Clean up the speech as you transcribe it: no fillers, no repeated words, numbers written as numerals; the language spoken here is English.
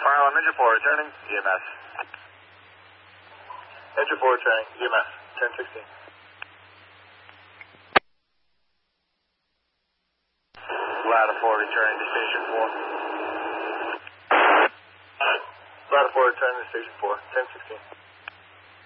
Fire alarm engine 4 returning, EMS. Engine 4 returning, EMS, 1016. Ladder 4 returning to station 4. Ladder 4 returning to station 4, 1016.